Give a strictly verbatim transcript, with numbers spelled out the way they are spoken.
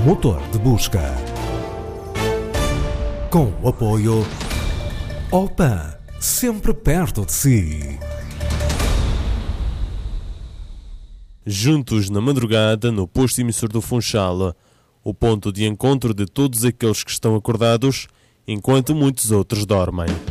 motor de busca. Com o apoio Opan, sempre perto de si. Juntos na madrugada, no posto emissor do Funchal, o ponto de encontro de todos aqueles que estão acordados, enquanto muitos outros dormem.